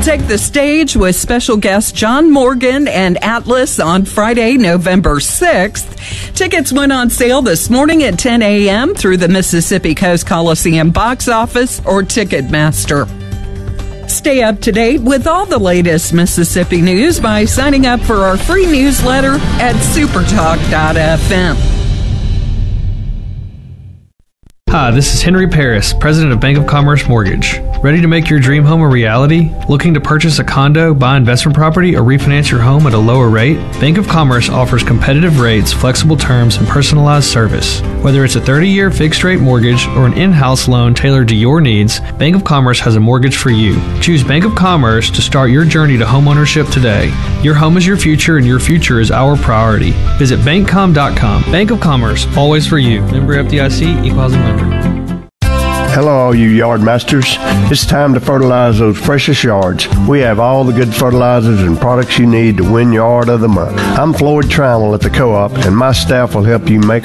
take the stage with special guests John Morgan and Atlas on Friday, November 6th. Tickets went on sale this morning at 10 a.m. through the Mississippi Coast Coliseum box office or Ticketmaster. Stay up to date with all the latest Mississippi news by signing up for our free newsletter at supertalk.fm. Hi, this is Henry Paris, President of Bank of Commerce Mortgage. Ready to make your dream home a reality? Looking to purchase a condo, buy investment property, or refinance your home at a lower rate? Bank of Commerce offers competitive rates, flexible terms, and personalized service. Whether it's a 30-year fixed-rate mortgage or an in-house loan tailored to your needs, Bank of Commerce has a mortgage for you. Choose Bank of Commerce to start your journey to homeownership today. Your home is your future, and your future is our priority. Visit bankcom.com. Bank of Commerce, always for you. Member FDIC, Equal Housing Lender. Hello, all you yard masters. It's time to fertilize those precious yards. We have all the good fertilizers and products you need to win Yard of the Month. I'm Floyd Trammell at the Co-op, and my staff will help you make